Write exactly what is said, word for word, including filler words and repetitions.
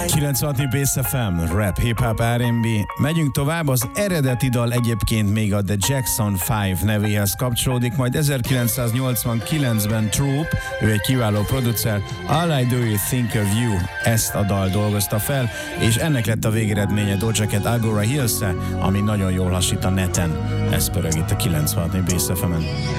kilencvenhatni Bass ef em, rap, hip-hop, er end bé. Megyünk tovább, az eredeti dal egyébként még a The Jackson öt nevéhez kapcsolódik, majd ezerkilencszáznyolcvankilencben Troop, ő egy kiváló producer, All I Do Is Think of You, ezt a dal dolgozta fel, és ennek lett a végeredménye Doja Cat Agora Hills-e, ami nagyon jól hasít a neten. Ez pörög itt a kilencvenhatni Bass ef emen.